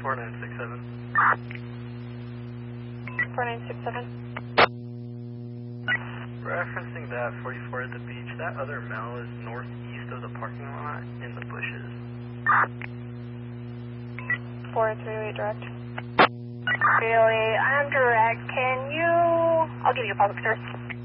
4967. 4967. Referencing that 44 at the beach, that other male is northeast of the parking lot in the bushes. 438 direct. Really, I'm direct. Can you... I'll give you a public, sir.